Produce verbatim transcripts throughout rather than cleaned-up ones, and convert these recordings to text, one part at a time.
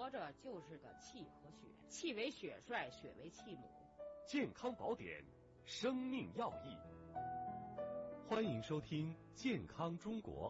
活着就是个气和血，气为血帅，血为气母。 健康宝典，生命要义。欢迎收听《健康中国》。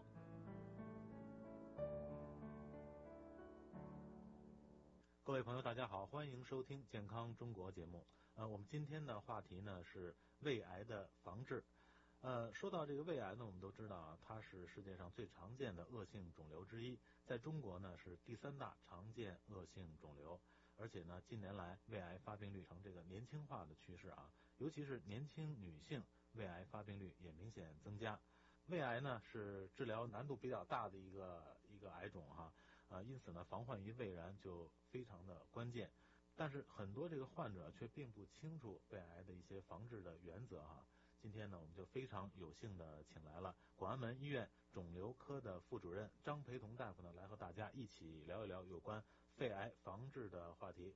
各位朋友，大家好，欢迎收听《健康中国》节目。呃，我们今天的话题呢是胃癌的防治。呃，说到这个胃癌呢，我们都知道啊，它是世界上最常见的恶性肿瘤之一，在中国呢是第三大常见恶性肿瘤，而且呢近年来胃癌发病率呈这个年轻化的趋势啊，尤其是年轻女性胃癌发病率也明显增加。胃癌呢是治疗难度比较大的一个一个癌种哈，呃，因此呢防患于未然就非常的关键。但是很多这个患者却并不清楚胃癌的一些防治的原则哈。今天呢，我们就非常有幸的请来了广安门医院肿瘤科的副主任张培彤大夫呢，来和大家一起聊一聊有关肺癌防治的话题。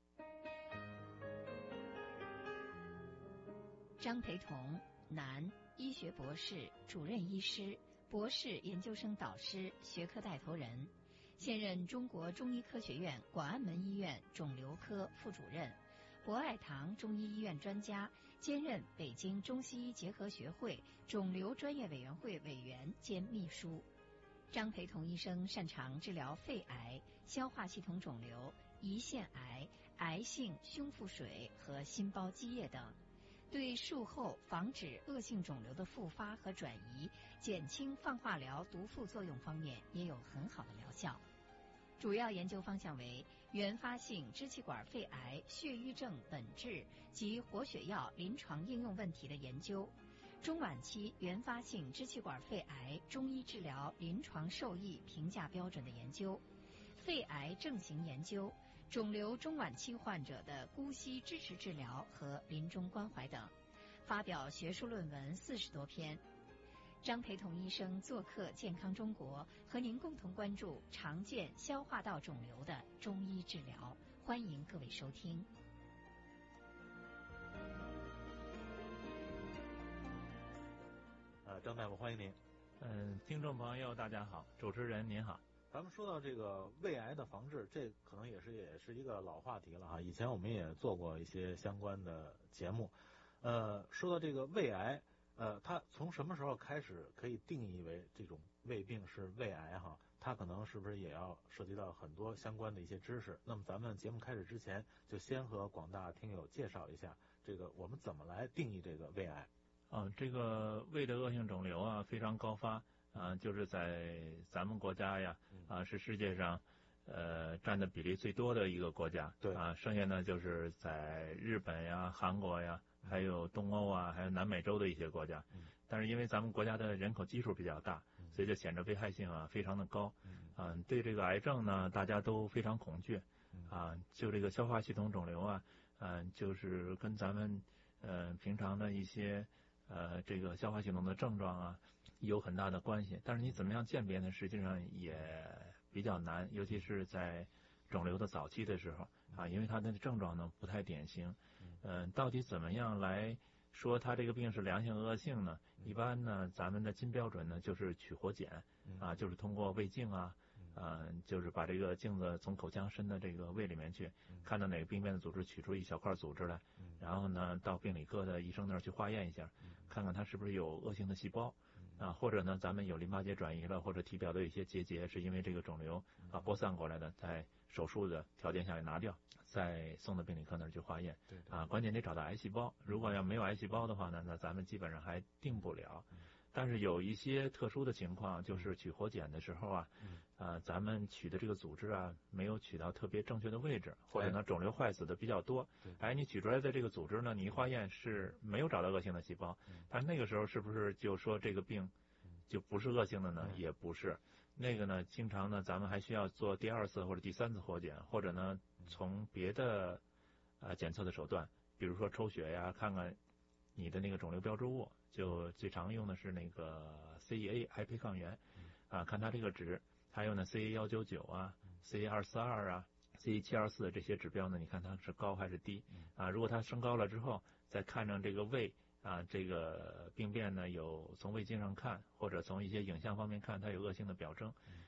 张培彤，男，医学博士、主任医师、博士研究生导师、学科带头人，现任中国中医科学院广安门医院肿瘤科副主任，博爱堂中医医院专家，兼任北京中西医结合学会肿瘤专业委员会委员兼秘书。张培彤医生擅长治疗肺癌、消化系统肿瘤、胰腺癌、癌性胸腹水和心包积液等，对术后防止恶性肿瘤的复发和转移，减轻放化疗毒副作用方面也有很好的疗效。主要研究方向为原发性支气管肺癌血瘀症本质及活血药临床应用问题的研究，中晚期原发性支气管肺癌中医治疗临床受益评价标准的研究，肺癌症型研究，肿瘤中晚期患者的姑息支持治疗和临终关怀等，发表学术论文四十多篇。张培彤医生做客健康中国，和您共同关注常见消化道肿瘤的中医治疗，欢迎各位收听。 呃，张大夫欢迎您。 嗯，听众朋友大家好，主持人您好。 咱们说到这个胃癌的防治，这可能也是也是一个老话题了哈。以前我们也做过一些相关的节目。呃，说到这个胃癌，呃，它从什么时候开始可以定义为这种胃病是胃癌哈？它可能是不是也要涉及到很多相关的一些知识？那么咱们节目开始之前，就先和广大听友介绍一下这个我们怎么来定义这个胃癌。 啊，这个胃的恶性肿瘤啊非常高发啊，就是在咱们国家呀啊是世界上呃占的比例最多的一个国家。 对啊，剩下呢就是在日本呀、韩国呀，还有东欧啊，还有南美洲的一些国家。 嗯， 但是因为咱们国家的人口基数比较大， 嗯、 所以就显着危害性啊非常的高。 嗯， 啊，对这个癌症呢，大家都非常恐惧。啊，就这个消化系统肿瘤啊，嗯、呃，就是跟咱们呃平常的一些呃这个消化系统的症状啊有很大的关系。但是你怎么样鉴别呢？实际上也比较难，尤其是在肿瘤的早期的时候啊，因为它的症状呢不太典型。嗯、呃，到底怎么样来说它这个病是良性恶性呢？一般呢，咱们的金标准呢就是取活检啊，就是通过胃镜啊，呃，就是把这个镜子从口腔伸到这个胃里面去，看到哪个病变的组织取出一小块组织来，然后呢到病理科的医生那儿去化验一下，看看它是不是有恶性的细胞啊，或者呢咱们有淋巴结转移了，或者体表的有一些结节是因为这个肿瘤啊播散过来的，在手术的条件下给拿掉，再送到病理科那儿去化验。 对对啊，关键得找到癌细胞。如果要没有癌细胞的话呢，那咱们基本上还定不了。但是有一些特殊的情况，就是取活检的时候啊，啊，咱们取的这个组织啊，没有取到特别正确的位置，或者呢肿瘤坏死的比较多。哎，你取出来的这个组织呢，你一化验是没有找到恶性的细胞，但是那个时候是不是就说这个病就不是恶性的呢？也不是。那个呢，经常呢，咱们还需要做第二次或者第三次活检，或者呢，从别的呃检测的手段，比如说抽血呀，看看你的那个肿瘤标志物，就最常用的是那个 C E A 癌胚抗原啊，看它这个值，还有呢 C A 一九九啊 ，C A 二四二啊 ，C A 七二四这些指标呢，你看它是高还是低啊？如果它升高了之后，再看上这个胃啊，这个病变呢有从胃镜上看，或者从一些影像方面看，它有恶性的表征，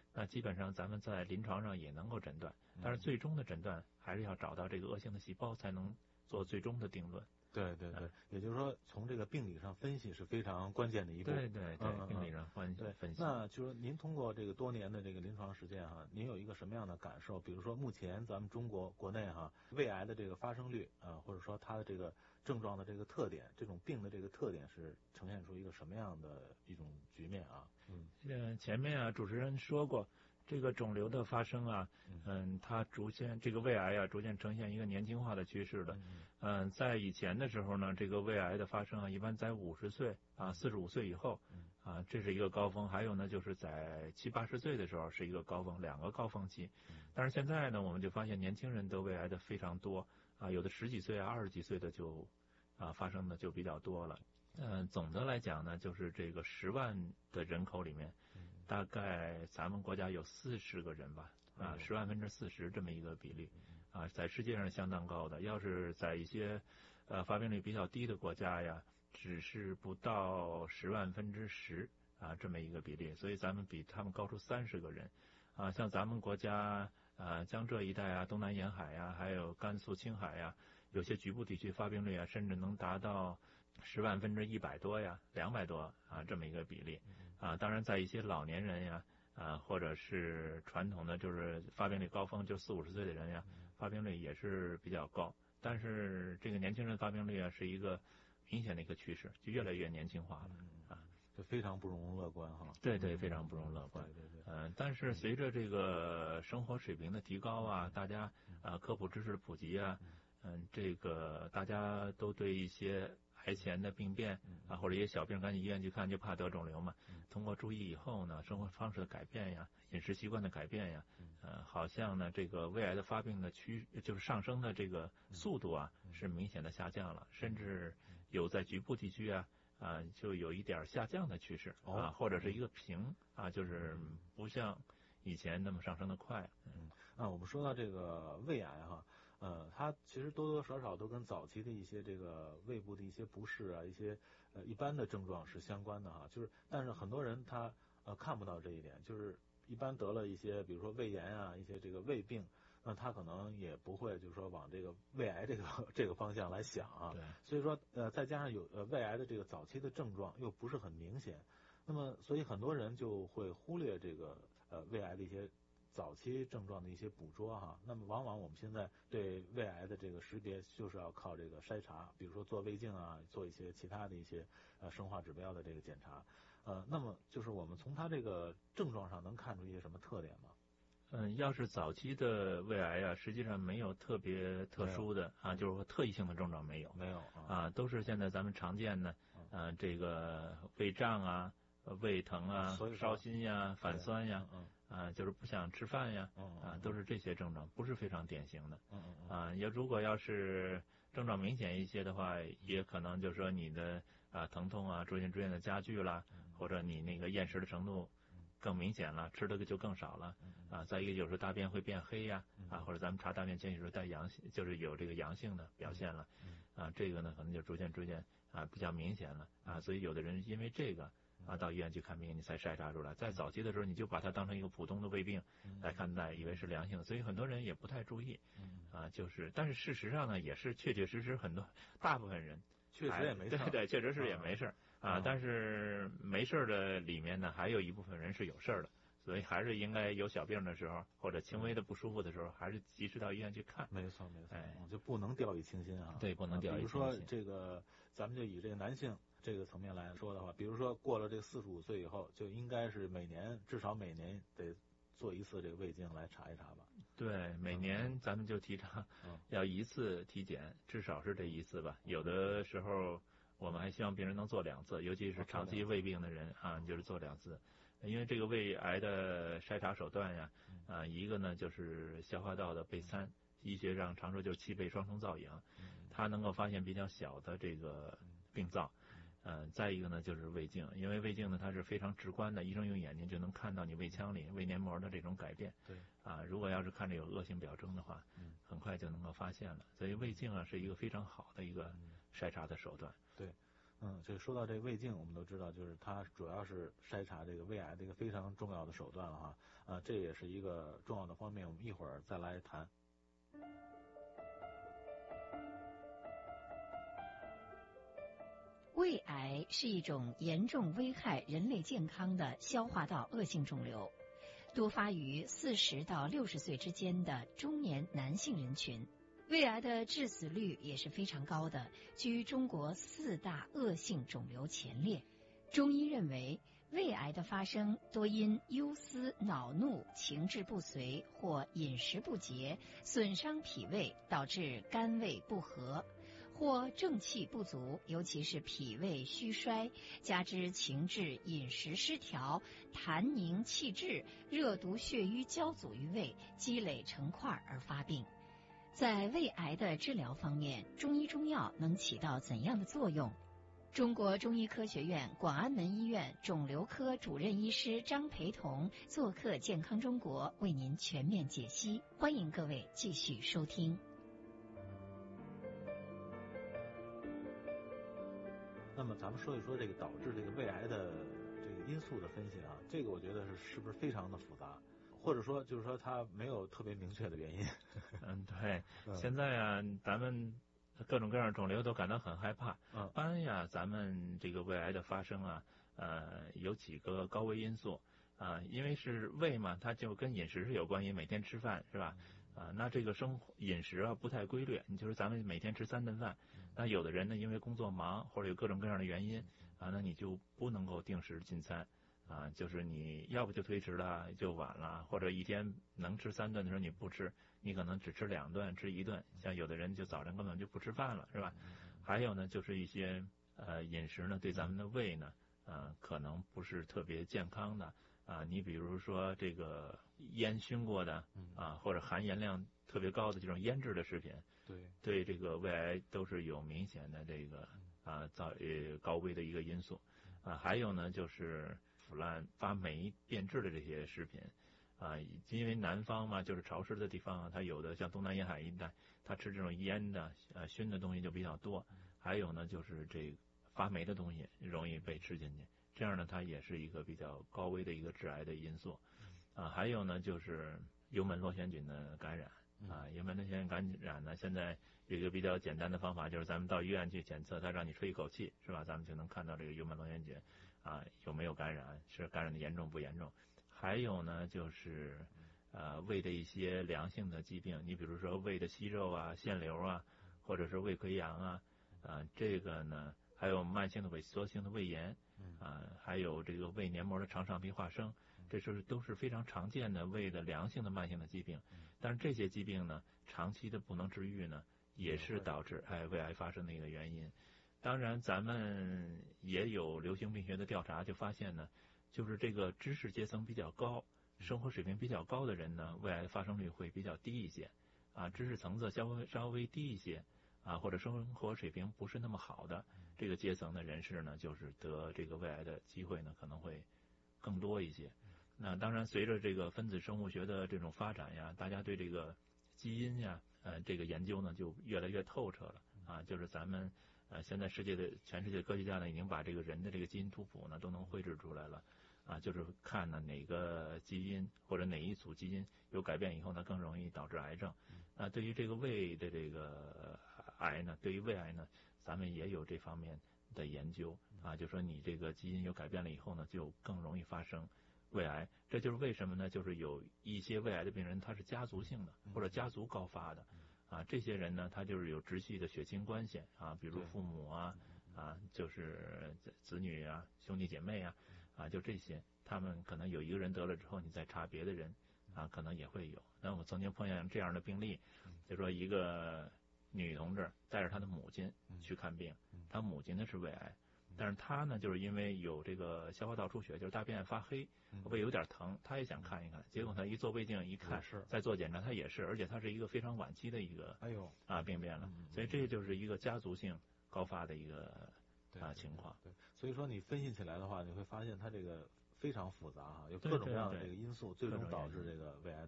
那基本上咱们在临床上也能够诊断，但是最终的诊断还是要找到这个恶性的细胞，才能做最终的定论。 对对对，也就是说，从这个病理上分析是非常关键的一步。 对对对， 嗯、 病理上分析分析。 那就是您通过这个多年的这个临床实践哈，您有一个什么样的感受？比如说，目前咱们中国国内哈，胃癌的这个发生率啊、呃，或者说它的这个症状的这个特点，这种病的这个特点是呈现出一个什么样的一种局面啊？嗯， 呃，前面啊，主持人说过。这个肿瘤的发生啊，嗯，它逐渐这个胃癌啊，逐渐呈现一个年轻化的趋势的。嗯，在以前的时候呢，这个胃癌的发生啊，一般在五十岁啊、四十五岁以后啊，这是一个高峰。还有呢，就是在七八十岁的时候是一个高峰，两个高峰期。但是现在呢，我们就发现年轻人得胃癌的非常多啊，有的十几岁啊、二十几岁的就啊发生的就比较多了。嗯，总的来讲呢，就是这个十万的人口里面。大概咱们国家有四十个人吧，啊，十万分之四十这么一个比例，啊，在世界上相当高的。要是在一些呃发病率比较低的国家呀，只是不到十万分之十啊这么一个比例，所以咱们比他们高出三十个人，啊，像咱们国家啊江浙一带啊、东南沿海呀，还有甘肃、青海呀，有些局部地区发病率啊，甚至能达到十万分之一百多呀、两百多啊这么一个比例。啊，当然，在一些老年人呀，啊，或者是传统的就是发病率高峰，就四五十岁的人呀，发病率也是比较高。但是这个年轻人发病率啊，是一个明显的一个趋势，就越来越年轻化了啊， 这非常不容乐观哈。 对对，非常不容乐观。 对对对。 嗯，但是随着这个生活水平的提高啊，大家啊科普知识的普及啊，嗯，这个大家都对一些癌前的病变啊，或者一些小病赶紧医院去看，就怕得肿瘤嘛。通过注意以后呢，生活方式的改变呀，饮食习惯的改变呀，呃，好像呢这个胃癌的发病的趋就是上升的这个速度啊，是明显的下降了，甚至有在局部地区啊啊就有一点下降的趋势啊，或者是一个平啊，就是不像以前那么上升的快。 嗯，啊，我们说到这个胃癌哈。呃，它其实多多少少都跟早期的一些这个胃部的一些不适啊，一些呃一般的症状是相关的哈。就是，但是很多人他呃看不到这一点，就是一般得了一些比如说胃炎啊，一些这个胃病，那他可能也不会就是说往这个胃癌这个这个方向来想啊。 对。 所以说呃再加上有呃胃癌的这个早期的症状又不是很明显，那么所以很多人就会忽略这个呃胃癌的一些早期症状的一些捕捉哈，那么往往我们现在对胃癌的这个识别就是要靠这个筛查，比如说做胃镜啊，做一些其他的一些呃生化指标的这个检查，呃，那么就是我们从它这个症状上能看出一些什么特点吗？ 嗯，要是早期的胃癌啊，实际上没有特别特殊的啊，就是说特异性的症状没有， 没有啊， 啊，都是现在咱们常见的，啊，这个胃胀啊、胃疼啊、烧心呀、反酸呀。啊，就是不想吃饭呀，啊，都是这些症状，不是非常典型的。啊，要如果要是症状明显一些的话，也可能就是说你的啊疼痛啊逐渐逐渐的加剧了，或者你那个厌食的程度更明显了，吃的就更少了。啊，再一个有时候大便会变黑呀，啊，或者咱们查大便检有时候带阳性，就是有这个阳性的表现了。啊，这个呢可能就逐渐逐渐啊比较明显了。啊，所以有的人因为这个。啊，到医院去看病，你才筛查出来。在早期的时候，你就把它当成一个普通的胃病来看待，以为是良性的，所以很多人也不太注意。啊，就是，但是事实上呢，也是确确实实很多大部分人确实也没事， 对对，确实是也没事啊。但是没事的里面呢，还有一部分人是有事的，所以还是应该有小病的时候或者轻微的不舒服的时候，还是及时到医院去看。 没错没错， 哎， 就不能掉以轻心啊。 对，不能掉以轻心。 比如说这个，咱们就以这个男性。这个层面来说的话，比如说过了这四十五岁以后，就应该是每年至少每年得做一次这个胃镜来查一查吧。 对，每年咱们就提倡要一次体检，至少是这一次吧。有的时候我们还希望病人能做两次，尤其是长期胃病的人啊，就是做两次。因为这个胃癌的筛查手段呀，啊，一个呢就是消化道的钡三，医学上常说就是气钡双重造影，它能够发现比较小的这个病灶。嗯、呃，再一个呢就是胃镜，因为胃镜呢它是非常直观的，医生用眼睛就能看到你胃腔里胃黏膜的这种改变。 对。 啊，如果要是看着有恶性表征的话， 嗯， 很快就能够发现了。所以胃镜啊是一个非常好的一个筛查的手段。 对。 嗯，这个说到这个胃镜，我们都知道，就是它主要是筛查这个胃癌的一个非常重要的手段了哈。啊，这也是一个重要的方面，我们一会儿再来谈。 胃癌是一种严重危害人类健康的消化道恶性肿瘤，多发于四十到六十岁之间的中年男性人群。胃癌的致死率也是非常高的，居中国四大恶性肿瘤前列。中医认为，胃癌的发生多因忧思、恼怒、情志不遂或饮食不节，损伤脾胃，导致肝胃不和，或正气不足，尤其是脾胃虚衰，加之情志、饮食失调，痰凝气滞，热毒血瘀交阻于胃，积累成块而发病。在胃癌的治疗方面，中医中药能起到怎样的作用？中国中医科学院广安门医院肿瘤科主任医师张培彤做客健康中国，为您全面解析。欢迎各位继续收听。 那么咱们说一说这个导致这个胃癌的这个因素的分析啊，这个我觉得是是不是非常的复杂，或者说就是说它没有特别明确的原因。 嗯，对，现在啊，咱们各种各样的肿瘤都感到很害怕。 嗯， 一般呀，咱们这个胃癌的发生啊，呃，有几个高危因素啊，因为是胃嘛，它就跟饮食是有关系，每天吃饭是吧？啊，那这个生活饮食啊不太规律，你就是咱们每天吃三顿饭，那有的人呢因为工作忙或者有各种各样的原因啊，那你就不能够定时进餐啊，就是你要不就推迟了就晚了，或者一天能吃三顿的时候你不吃，你可能只吃两顿吃一顿，像有的人就早晨根本就不吃饭了是吧？还有呢就是一些呃饮食呢对咱们的胃呢呃可能不是特别健康的啊，你比如说这个烟熏过的啊，或者含盐量特别高的这种腌制的食品， 对对这个胃癌都是有明显的这个啊造呃高危的一个因素啊。还有呢就是腐烂发霉变质的这些食品啊，因为南方嘛就是潮湿的地方啊，它有的像东南沿海一带，它吃这种腌的呃熏的东西就比较多。还有呢就是这发霉的东西容易被吃进去，这样呢它也是一个比较高危的一个致癌的因素啊。还有呢就是幽门螺旋菌的感染啊，幽门螺旋菌感染呢现在有一个比较简单的方法，就是咱们到医院去检测，它让你吹一口气是吧，咱们就能看到这个幽门螺旋菌啊有没有感染，是感染的严重不严重。还有呢就是呃胃的一些良性的疾病，你比如说胃的息肉啊、腺瘤啊，或者是胃溃疡啊啊，这个呢还有慢性的萎缩性的胃炎啊，还有这个胃黏膜的肠上皮化生，这是都是非常常见的胃的良性的慢性的疾病。但是这些疾病呢长期的不能治愈呢，也是导致哎胃癌发生的一个原因。当然咱们也有流行病学的调查就发现呢，就是这个知识阶层比较高、生活水平比较高的人呢，胃癌发生率会比较低一些啊，知识层次稍微稍微低一些啊，或者生活水平不是那么好的这个阶层的人士呢，就是得这个胃癌的机会呢可能会更多一些。那当然随着这个分子生物学的这种发展呀，大家对这个基因呀呃这个研究呢就越来越透彻了啊，就是咱们呃现在世界的全世界科学家呢已经把这个人的这个基因图谱呢都能绘制出来了啊，就是看呢哪个基因或者哪一组基因有改变以后呢更容易导致癌症。那对于这个胃的这个癌呢，对于胃癌呢咱们也有这方面的研究啊，就说你这个基因有改变了以后呢就更容易发生胃癌。这就是为什么呢，就是有一些胃癌的病人他是家族性的或者家族高发的啊，这些人呢他就是有直系的血亲关系啊，比如父母啊啊就是子女啊、兄弟姐妹啊啊，就这些，他们可能有一个人得了之后你再查别的人啊可能也会有。那我曾经碰见这样的病例，就说一个女同志带着她的母亲去看病，她母亲呢是胃癌，但是她呢就是因为有这个消化道出血，就是大便发黑，胃有点疼，她也想看一看，结果她一做胃镜一看，再做检查她也是，而且她是一个非常晚期的一个哎呦啊病变了，所以这就是一个家族性高发的一个啊情况。 对，所以说你分析起来的话，你会发现它这个非常复杂哈，有各种各样的这个因素，最终导致这个胃癌的发生。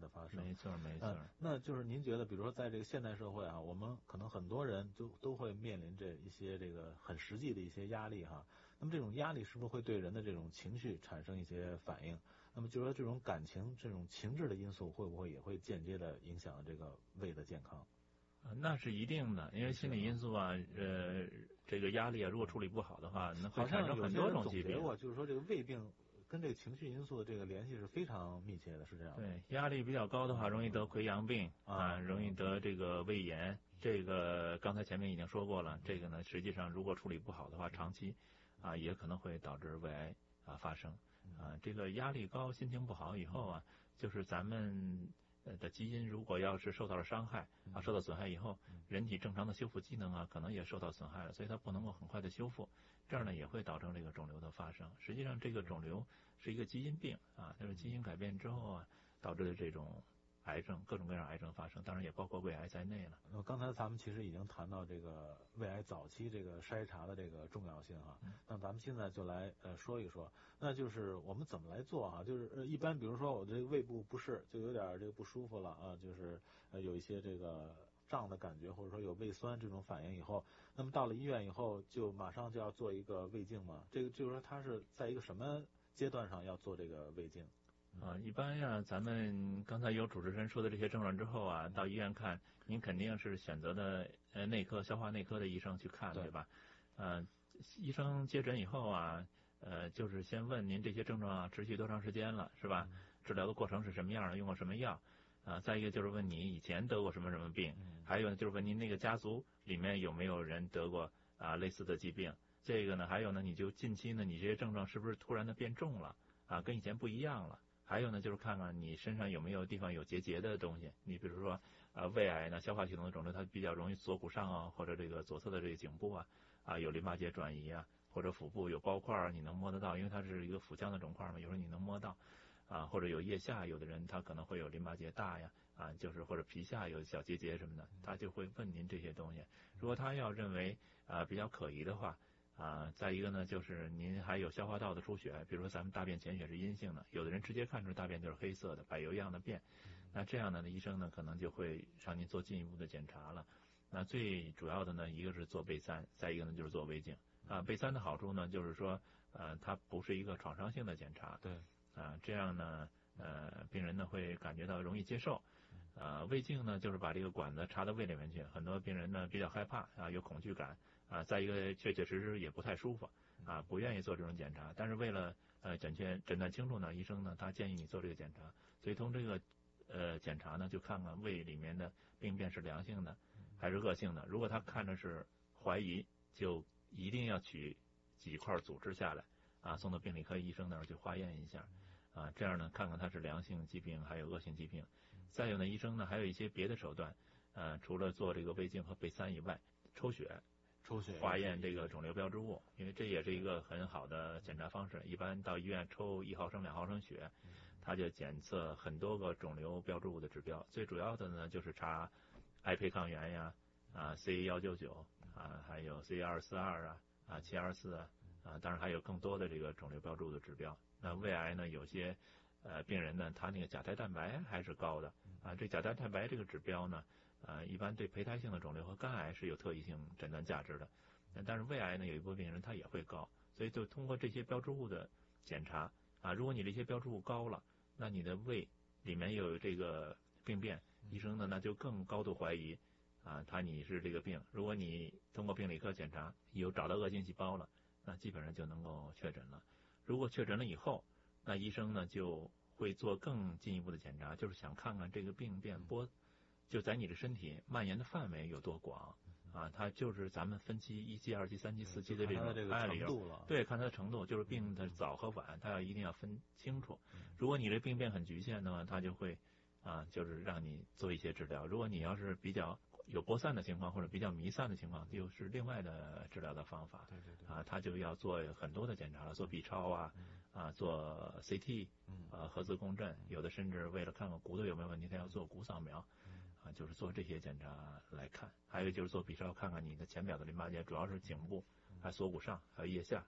没错没错、 呃。那就是您觉得，比如说在这个现代社会啊，我们可能很多人都都会面临这一些这个很实际的一些压力哈。那么这种压力是不是会对人的这种情绪产生一些反应？那么就是说这种感情、这种情志的因素会不会也会间接的影响这个胃的健康？ 啊，那是一定的，因为心理因素啊，呃，这个压力啊，如果处理不好的话，那会产生很多种疾病。 过，就是说这个胃病跟这个情绪因素的这个联系是非常密切的，是这样的。 对，压力比较高的话，容易得溃疡病啊，容易得这个胃炎。这个刚才前面已经说过了，这个呢，实际上如果处理不好的话，长期啊也可能会导致胃癌啊发生啊。这个压力高、心情不好以后啊，就是咱们的基因如果要是受到了伤害啊，受到损害以后，人体正常的修复机能啊，可能也受到损害了，所以它不能够很快的修复，这样呢也会导致这个肿瘤的发生。实际上，这个肿瘤是一个基因病啊，就是基因改变之后啊，导致的这种癌症，各种各样癌症发生，当然也包括胃癌在内了。 那刚才咱们其实已经谈到这个胃癌早期这个筛查的这个重要性啊，那咱们现在就来呃说一说，那就是我们怎么来做啊？就是呃一般比如说我这个胃部不适，就有点这个不舒服了啊，就是呃有一些这个胀的感觉，或者说有胃酸这种反应以后，那么到了医院以后就马上就要做一个胃镜嘛？这个就是说它是在一个什么阶段上要做这个胃镜？ 啊，一般呀，咱们刚才有主持人说的这些症状之后啊，到医院看，您肯定是选择的呃内科、消化内科的医生去看，对吧？呃，医生接诊以后啊，呃，就是先问您这些症状啊持续多长时间了，是吧？治疗的过程是什么样的，用过什么药？啊，再一个就是问你以前得过什么什么病，还有呢就是问您那个家族里面有没有人得过啊类似的疾病。这个呢，还有呢，你就近期呢，你这些症状是不是突然的变重了啊，跟以前不一样了？还有呢，就是看看你身上有没有地方有结节的东西。你比如说，呃，胃癌呢，消化系统的肿瘤，它比较容易左骨上啊，或者这个左侧的这个颈部啊，啊有淋巴结转移啊，或者腹部有包块儿，你能摸得到，因为它是一个腹腔的肿块嘛，有时候你能摸到，啊，或者有腋下，有的人他可能会有淋巴结大呀，啊，就是或者皮下有小结节什么的，他就会问您这些东西。如果他要认为啊比较可疑的话，啊，再一个呢，就是您还有消化道的出血，比如说咱们大便潜血是阴性的，有的人直接看出大便就是黑色的，柏油一样的便，那这样呢，医生呢可能就会让您做进一步的检查了。那最主要的呢，一个是做钡三，再一个呢就是做胃镜。啊，钡三的好处呢，就是说，呃，它不是一个创伤性的检查， 对， 啊，这样呢，呃，病人呢会感觉到容易接受。啊，胃镜呢就是把这个管子插到胃里面去，很多病人呢比较害怕啊，有恐惧感。啊，再一个确确实实也不太舒服，啊，不愿意做这种检查。但是为了呃诊确诊断清楚呢，医生呢他建议你做这个检查。所以从这个呃检查呢，就看看胃里面的病变是良性的还是恶性的。如果他看着是怀疑，就一定要取几块组织下来，啊，送到病理科医生那儿去化验一下，啊，这样呢看看它是良性疾病还有恶性疾病。再有呢，医生呢还有一些别的手段，呃，除了做这个胃镜和钡三以外，抽血。 抽血化验这个肿瘤标志物，因为这也是一个很好的检查方式。一般到医院抽一毫升、两毫升血，它就检测很多个肿瘤标志物的指标。最主要的呢就是查癌胚抗原呀，啊 C 一九九啊，还有 C 二四二啊，啊七二四啊，啊当然还有更多的这个肿瘤标志物的指标。那胃癌呢，有些呃病人呢，他那个甲胎蛋白还是高的啊，这甲胎蛋白这个指标呢。呃，一般对胚胎性的肿瘤和肝癌是有特异性诊断价值的，但是胃癌呢，有一部分病人他也会高，所以就通过这些标志物的检查啊，如果你这些标志物高了，那你的胃里面有这个病变，医生呢那就更高度怀疑啊，他你是这个病。如果你通过病理科检查有找到恶性细胞了，那基本上就能够确诊了。如果确诊了以后，那医生呢就会做更进一步的检查，就是想看看这个病变波。就在你的身体蔓延的范围有多广啊？它就是咱们分期一期、二期、三期、四期的这种案例了。 对，看它的程度，就是病的早和晚，它要一定要分清楚。如果你这病变很局限的话，它就会啊，就是让你做一些治疗。如果你要是比较有播散的情况或者比较弥散的情况，又是另外的治疗的方法。 对对对。 啊，他就要做很多的检查了，做 B 超啊，啊，做 C T， 啊，核磁共振，有的甚至为了看看骨头有没有问题，他要做骨扫描。啊，就是做这些检查来看，还有就是做 B 超看看你的浅表的淋巴结，主要是颈部，还有锁骨上，还有腋下，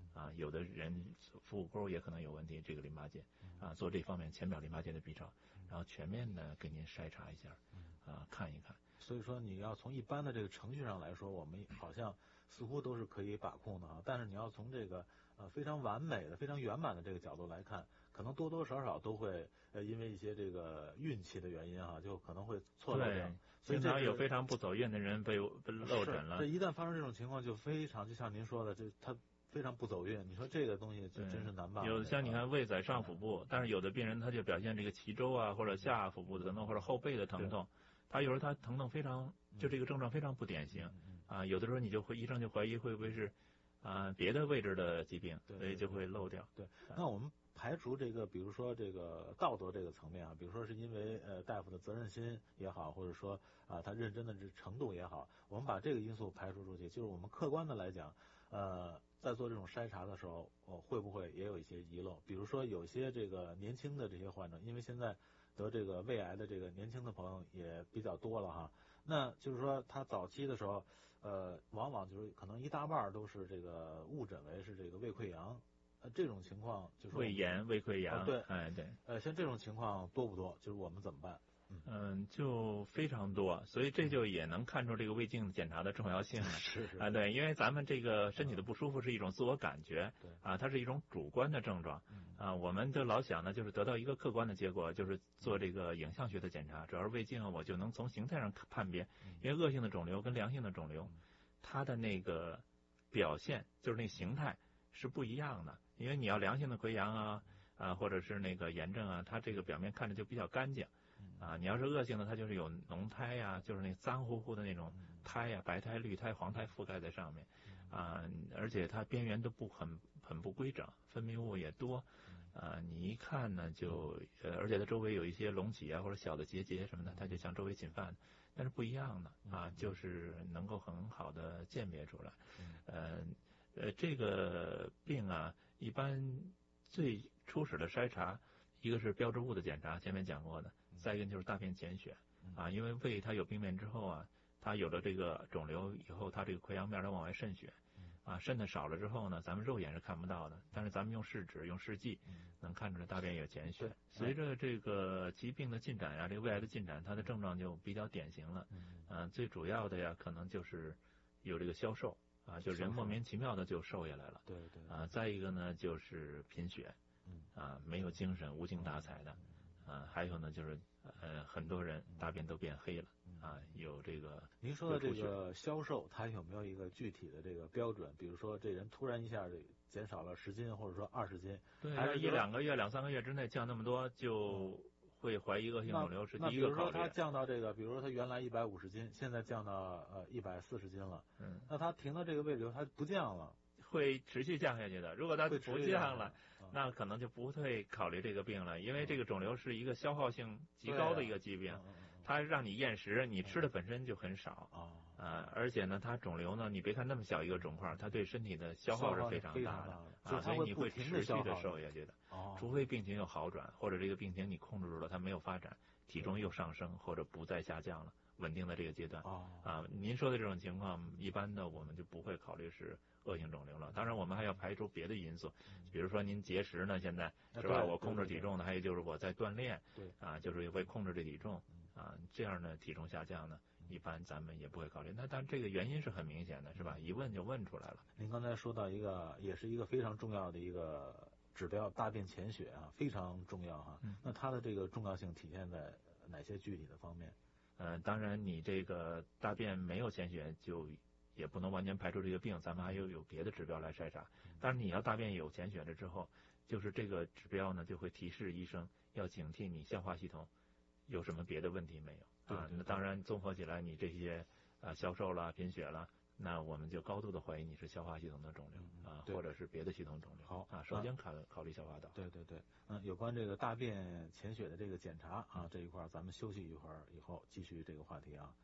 啊，有的人腹股沟也可能有问题，这个淋巴结啊，做这方面浅表淋巴结的 B 超，然后全面的给您筛查一下，啊，看一看。 所以说你要从一般的这个程序上来说，我们好像似乎都是可以把控的啊，但是你要从这个呃非常完美的、非常圆满的这个角度来看，可能多多少少都会呃因为一些这个运气的原因哈、啊，就可能会错漏掉。所以经常有非常不走运的人被被漏诊了。 这一旦发生这种情况，就非常就像您说的，就他非常不走运。你说这个东西就真是难办。 有像你看胃在上腹部，但是有的病人他就表现这个脐周啊或者下腹部的疼痛或者后背的疼痛，他有时候他疼痛非常就这个症状非常不典型啊，有的时候你就会医生就怀疑会不会是啊别的位置的疾病，所以就会漏掉。 对，那我们排除这个，比如说这个道德这个层面啊，比如说是因为呃大夫的责任心也好，或者说啊他认真的这程度也好，我们把这个因素排除出去，就是我们客观的来讲，呃，在做这种筛查的时候，我、哦、会不会也有一些遗漏？比如说有些这个年轻的这些患者，因为现在得这个胃癌的这个年轻的朋友也比较多了哈，那就是说他早期的时候，呃，往往就是可能一大半都是这个误诊为是这个胃溃疡。呃，这种情况就是胃炎、胃溃疡、 哦，对， 哎对， 呃，像这种情况多不多？就是我们怎么办？ 嗯, 嗯，就非常多，所以这就也能看出这个胃镜检查的重要性了。 是是啊，对，因为咱们这个身体的不舒服是一种自我感觉， 对啊，它是一种主观的症状，啊，我们就老想呢，就是得到一个客观的结果，就是做这个影像学的检查，主要是胃镜，我就能从形态上判别，因为恶性的肿瘤跟良性的肿瘤，它的那个表现就是那形态是不一样的。因为你要良性的溃疡啊，啊或者是那个炎症啊，它这个表面看着就比较干净，啊，你要是恶性的，它就是有脓苔呀，就是那脏乎乎的那种苔呀，白苔、绿苔、黄苔覆盖在上面，啊，而且它边缘都不很很不规整，分泌物也多，啊，你一看呢就，呃，而且它周围有一些隆起啊或者小的结节什么的，它就像周围侵犯，但是不一样的啊，就是能够很好的鉴别出来，呃呃，这个病啊。一般最初始的筛查，一个是标志物的检查，前面讲过的，再一个就是大便潜血啊，因为胃它有病变之后啊，它有了这个肿瘤以后，它这个溃疡面它往外渗血，啊，渗的少了之后呢，咱们肉眼是看不到的，但是咱们用试纸、用试剂能看出来大便有潜血。随着这个疾病的进展呀，这个胃癌的进展，它的症状就比较典型了，嗯、啊，最主要的呀，可能就是有这个消瘦。啊，就人莫名其妙的就瘦下来了。 对对。 啊，再一个呢就是贫血，啊，没有精神，无精打采的，啊，还有呢就是呃很多人大便都变黑了，啊，有这个。 您说的这个消瘦，它有没有一个具体的这个标准？比如说这人突然一下减少了十斤，或者说二十斤， 对， 还是一两个月、两三个月之内降那么多就。会怀疑恶性肿瘤是第一个考虑。 那比如说他降到这个，比如说他原来一百五十斤，现在降到呃一百四十斤了，嗯，那他停到这个位置，他不降了， 会持续降下去的。如果他不降了，那可能就不会考虑这个病了，因为这个肿瘤是一个消耗性极高的一个疾病，它让你厌食，你吃的本身就很少啊、呃，而且呢，它肿瘤呢，你别看那么小一个肿块，它对身体的消耗是非常大的啊，所以你会持续的瘦下去的。除非病情有好转，或者这个病情你控制住了，它没有发展，体重又上升或者不再下降了，稳定在这个阶段。啊，您说的这种情况，一般的我们就不会考虑是恶性肿瘤了。当然，我们还要排除别的因素，比如说您节食呢，现在是吧？我控制体重呢，还有就是我在锻炼，啊，就是会控制这体重，啊，这样呢体重下降呢，一般咱们也不会考虑。那但这个原因是很明显的，是吧？一问就问出来了。 您刚才说到一个，也是一个非常重要的一个指标，大便潜血啊，非常重要哈、啊。嗯、那它的这个重要性体现在哪些具体的方面？ 呃，当然你这个大便没有潜血，就也不能完全排除这个病，咱们还有有别的指标来筛查。但是你要大便有潜血了之后，就是这个指标呢就会提示医生要警惕你消化系统有什么别的问题没有啊？那当然综合起来，你这些啊消瘦了、贫血了。那我们就高度的怀疑你是消化系统的肿瘤、嗯、啊，或者是别的系统肿瘤。 好啊，首先考考虑消化道。 对对对，嗯，有关这个大便潜血的这个检查啊，这一块咱们休息一会儿以后继续这个话题啊。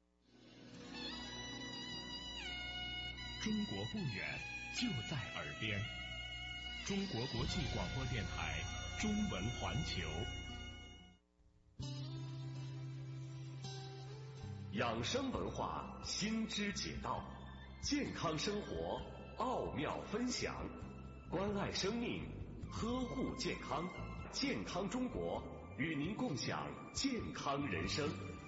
中国不远，就在耳边。中国国际广播电台中文环球。养生文化，新知解道，健康生活奥妙分享。 关爱生命，呵护健康，健康中国与您共享健康人生。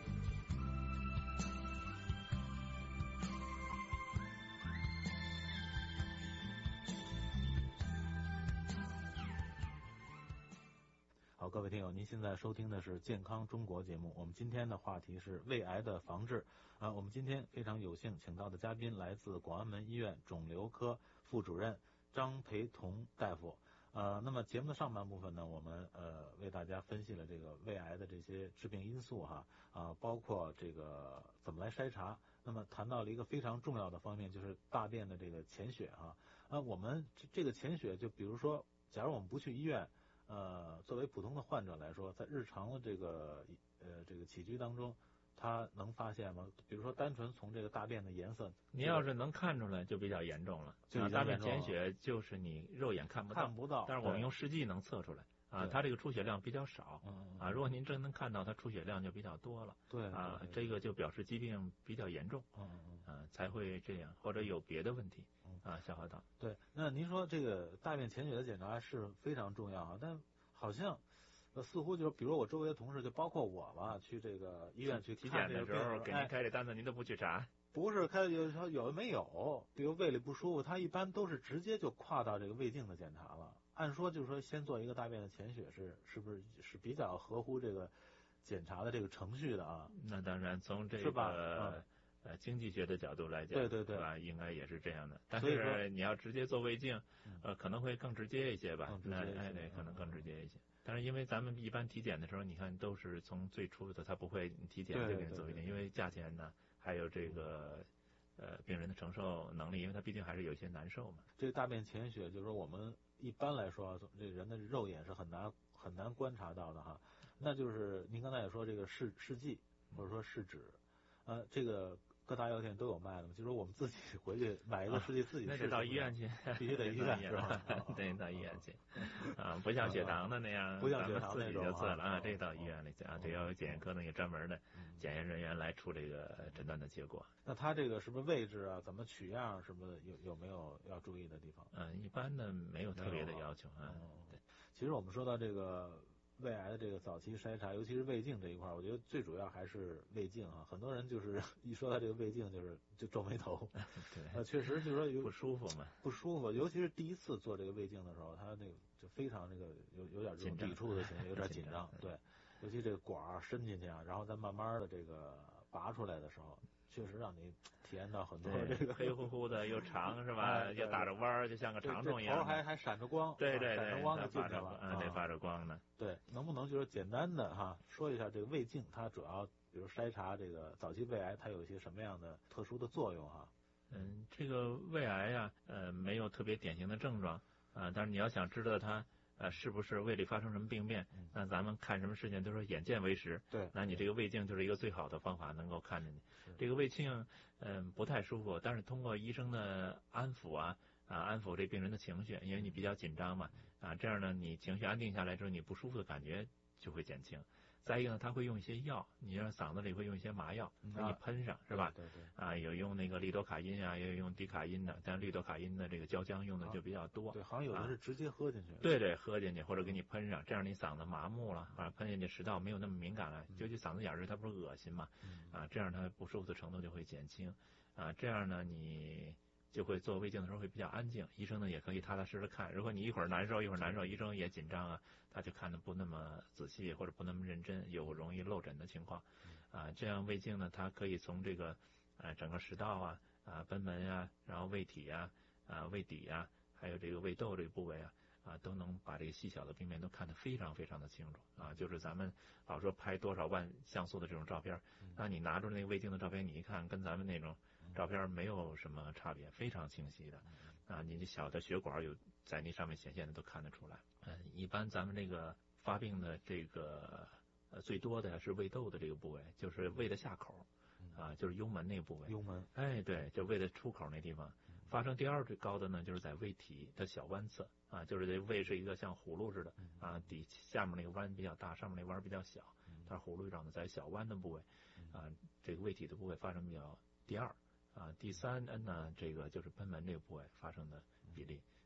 好，各位听友，您现在收听的是健康中国节目。我们今天的话题是胃癌的防治。啊，我们今天非常有幸请到的嘉宾来自广安门医院肿瘤科副主任张培彤大夫。呃，那么节目的上半部分呢，我们呃为大家分析了这个胃癌的这些致病因素哈，啊，包括这个怎么来筛查。那么谈到了一个非常重要的方面，就是大便的这个潜血哈。啊，我们这个潜血，就比如说，假如我们不去医院，呃，作为普通的患者来说，在日常的这个呃这个起居当中，他能发现吗？比如说单纯从这个大便的颜色， 你要是能看出来就比较严重了。 就大便潜血就是你肉眼看不到， 看不到， 但是我们用试剂能测出来。啊，它这个出血量比较少， 嗯啊，如果您真能看到它出血量就比较多了， 对啊，这个就表示疾病比较严重， 嗯嗯啊，才会这样，或者有别的问题，啊，消化道。 对，那您说这个大便潜血的检查是非常重要啊，但好像呃似乎就是，比如我周围的同事，就包括我吧，去这个医院去体检的时候，给您哎开这单子，您都不去查。 不是开有时候有的没有，比如胃里不舒服，他一般都是直接就跨到这个胃镜的检查了。按说就是说，先做一个大便的潜血是是不是是比较合乎这个检查的这个程序的啊？ 那当然，从这是吧个呃经济学的角度来讲， 对对对， 吧，应该也是这样的。但是你要直接做胃镜，呃，可能会更直接一些吧？那哎对，可能更直接一些。但是因为咱们一般体检的时候，你看都是从最初的，他不会体检就给你做胃镜，因为价钱呢，还有这个。呃，病人的承受能力，因为他毕竟还是有一些难受嘛。 这个大便潜血，就是说我们一般来说，这人的肉眼是很难很难观察到的哈。那就是您刚才也说这个试试剂或者说试纸，呃，这个各大药店都有卖的嘛。就是说我们自己回去买一个试剂自己试、啊， 那得到医院去， 必须得医院是吧？ 对，到医院去啊，不像血糖的那样， 不像血糖那种就测了啊，这到医院里去啊，这要有检验科那个专门的检验人员来出这个诊断的结果。 那它这个是不是位置啊？怎么取样？什么有有没有要注意的地方？ 嗯，一般的没有特别的要求啊。 对，其实我们说到这个胃癌的这个早期筛查，尤其是胃镜这一块，我觉得最主要还是胃镜啊。很多人就是一说到这个胃镜，就是就皱眉头。 对， 呃，确实就是说有不舒服嘛， 不舒服，尤其是第一次做这个胃镜的时候，他那个就非常那个有有点这种抵触的行为，有点紧张。对，尤其这个管儿伸进去啊，然后再慢慢的这个拔出来的时候。确实让你体验到很多这个黑乎乎的又长是吧？又打着弯儿，就像个长虫一样。 头还还闪着光， 对对对， 闪着光就进去了， 嗯，得发着光呢。 对，能不能就是简单的哈说一下这个胃镜，它主要比如筛查这个早期胃癌，它有一些什么样的特殊的作用哈？ 嗯，这个胃癌呀，呃，没有特别典型的症状啊，但是你要想知道它。呃，是不是胃里发生什么病变？那咱们看什么事情都说眼见为实。 对， 那你这个胃镜就是一个最好的方法，能够看见你。这个胃镜，嗯、呃，不太舒服，但是通过医生的安抚啊，啊，安抚这病人的情绪，因为你比较紧张嘛，啊，这样呢，你情绪安定下来之后，你不舒服的感觉就会减轻。再一个呢，他会用一些药，你让嗓子里会用一些麻药给你喷上，是吧？ 对对。 啊，有用那个利多卡因啊，也有用迪卡因的，但利多卡因的这个胶浆用的就比较多。 对，好像有的是直接喝进去。 对对，喝进去或者给你喷上，这样你嗓子麻木了，啊，喷进去食道没有那么敏感了，尤其嗓子眼儿它不是恶心嘛，啊，这样它不舒服的程度就会减轻，啊，这样呢你。就会做胃镜的时候会比较安静，医生呢也可以踏踏实实看。如果你一会儿难受一会儿难受，医生也紧张啊，他就看的不那么仔细或者不那么认真，有容易漏诊的情况。啊，这样胃镜呢，它可以从这个呃整个食道啊啊贲门啊，然后胃体啊啊胃底啊，还有这个胃窦这个部位啊啊都能把这个细小的病变都看得非常非常的清楚啊。就是咱们老说拍多少万像素的这种照片，那你拿出那个胃镜的照片，你一看跟咱们那种。照片没有什么差别，非常清晰的，啊，你这小的血管有在那上面显现的都看得出来。嗯，一般咱们这个发病的这个呃最多的是胃窦的这个部位，就是胃的下口，啊，就是幽门那个部位。 幽门。 哎，对，就胃的出口那地方。发生第二最高的呢，就是在胃体的小弯侧，啊，就是这胃是一个像葫芦似的，啊，底下面那个弯比较大，上面那弯比较小，它是葫芦状的，在小弯的部位，啊，这个胃体的部位发生比较第二。啊，第三呢，这个就是贲门这个部位发生的比例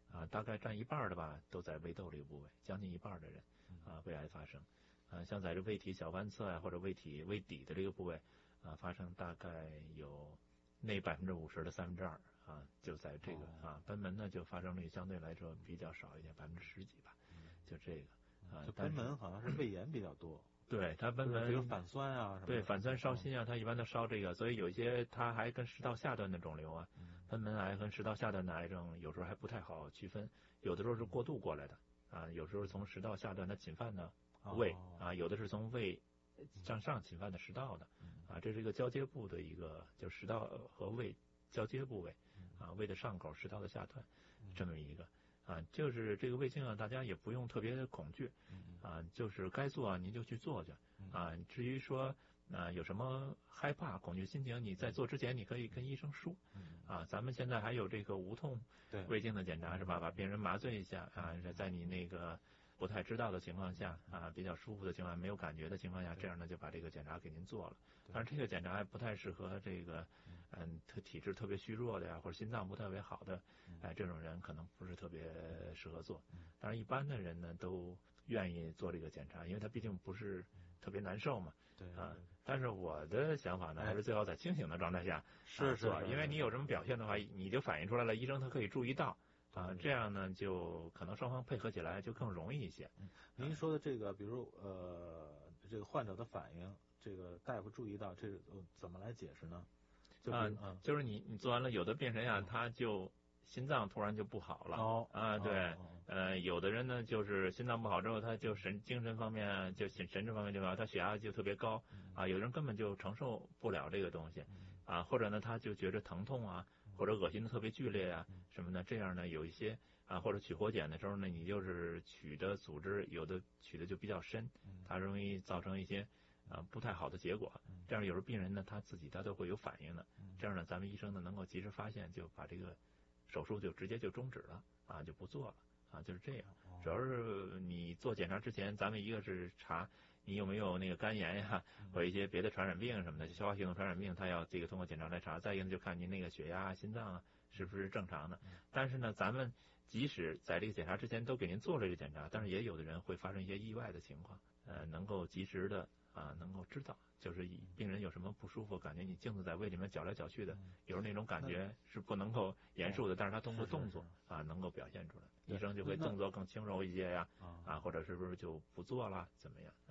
啊，大概占一半的吧，都在胃窦这个部位，将近一半的人啊胃癌发生。啊，像在这胃体小弯侧啊，或者胃体胃底的这个部位啊，发生大概有那百分之五十的三分之二啊，就在这个啊贲门呢，就发生率相对来说比较少一点，百分之十几吧，就这个啊。 就贲门好像是胃炎比较多。 对，它贲门比如反酸啊什么的。 对，反酸烧心啊，它一般都烧这个，所以有一些它还跟食道下段的肿瘤啊，贲门癌和食道下段的癌症有时候还不太好区分，有的时候是过渡过来的啊，有时候从食道下段它侵犯的胃啊，有的是从胃向上侵犯的食道的啊，这是一个交接部的一个，就食道和胃交接部位啊，胃的上口，食道的下段，这么一个啊，就是这个胃镜啊，大家也不用特别恐惧啊，就是该做啊您就去做去啊，至于说啊有什么害怕恐惧心情，你在做之前你可以跟医生说啊，咱们现在还有这个无痛胃镜的检查是吧，把病人麻醉一下啊，在你那个不太知道的情况下啊，比较舒服的情况下，没有感觉的情况下，这样呢就把这个检查给您做了。但是这个检查还不太适合这个嗯特体质特别虚弱的呀，或者心脏不特别好的哎、呃、这种人可能不是特别适合做。当然一般的人呢都愿意做这个检查，因为它毕竟不是特别难受嘛。 对啊，但是我的想法呢，还是最好在清醒的状态下是是， 因为你有什么表现的话，你就反映出来了，医生他可以注意到。啊，这样呢，就可能双方配合起来就更容易一些。 嗯，您说的这个，比如呃，这个患者的反应，这个大夫注意到，这个怎么来解释呢？就啊，就是你你做完了，有的病人呀、啊，他就心脏突然就不好了。 哦啊，对， 哦呃，有的人呢，就是心脏不好之后，他就神精神方面就神神志方面就好，他血压就特别高啊，有人根本就承受不了这个东西啊，或者呢，他就觉着疼痛啊。或者恶心的特别剧烈啊什么的，这样呢有一些啊，或者取活检的时候呢，你就是取的组织有的取的就比较深，它容易造成一些啊不太好的结果。这样有时候病人呢他自己他都会有反应的，这样呢咱们医生呢能够及时发现，就把这个手术就直接就终止了啊，就不做了啊，就是这样。主要是你做检查之前，咱们一个是查你有没有那个肝炎呀，或一些别的传染病什么的，消化系统传染病，它要这个通过检查来查。再一个呢，就看您那个血压、心脏啊是不是正常的。但是呢，咱们即使在这个检查之前都给您做了这个检查，但是也有的人会发生一些意外的情况，呃，能够及时的啊，能够知道，就是病人有什么不舒服，感觉你镜子在胃里面搅来搅去的，有时候那种感觉是不能够言述的，但是他通过动作啊能够表现出来，医生就会动作更轻柔一些呀，啊，或者是不是就不做了，怎么样啊？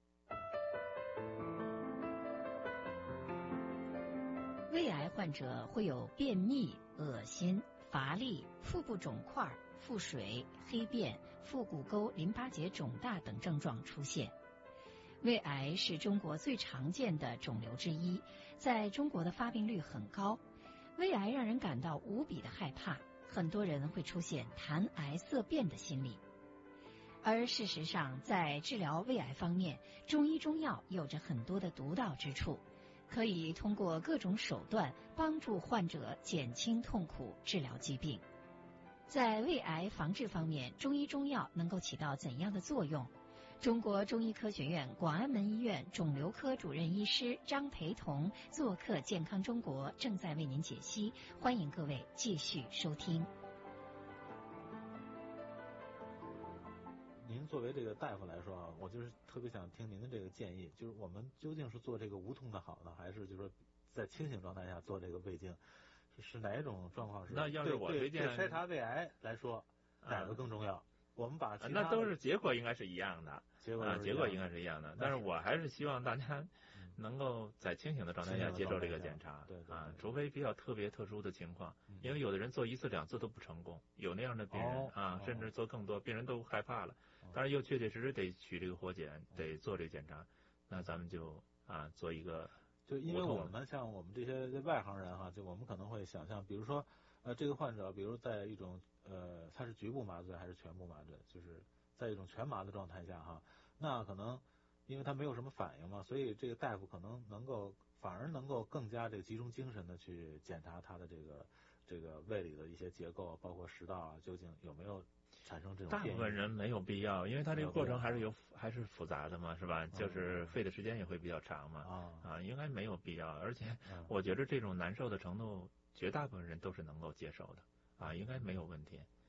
胃癌患者会有便秘、恶心、乏力、腹部肿块、腹水、黑便、腹股沟淋巴结肿大等症状出现。胃癌是中国最常见的肿瘤之一，在中国的发病率很高。胃癌让人感到无比的害怕，很多人会出现谈癌色变的心理。而事实上，在治疗胃癌方面，中医中药有着很多的独到之处，可以通过各种手段帮助患者减轻痛苦，治疗疾病。在胃癌防治方面，中医中药能够起到怎样的作用？中国中医科学院广安门医院肿瘤科主任医师张培彤做客健康中国，正在为您解析，欢迎各位继续收听。 您作为这个大夫来说啊，我就是特别想听您的这个建议，就是我们究竟是做这个无痛的好呢，还是就是说在清醒状态下做这个胃镜，是是哪一种状况是？ 那要是我推荐， 对筛查胃癌来说，哪个更重要？我们把那都是结果应该是一样的， 结果啊结果应该是一样的，但是我还是希望大家能够在清醒的状态下接受这个检查， 对啊，除非比较特别特殊的情况，因为有的人做一次两次都不成功，有那样的病人啊，甚至做更多，病人都害怕了，但是又确确实实得取这个活检，得做这个检查，那咱们就啊做一个， 就因为我们像我们这些外行人哈，就我们可能会想象，比如说呃这个患者，比如在一种呃他是局部麻醉还是全部麻醉，就是在一种全麻的状态下哈，那可能因为他没有什么反应嘛，所以这个大夫可能能够反而能够更加这个集中精神的去检查他的这个这个胃里的一些结构，包括食道啊，究竟有没有产生这种变异。 大部分人没有必要，因为他这个过程还是有还是复杂的嘛，是吧？就是费的时间也会比较长嘛，啊，啊应该没有必要。而且我觉得这种难受的程度，绝大部分人都是能够接受的，啊，应该没有问题。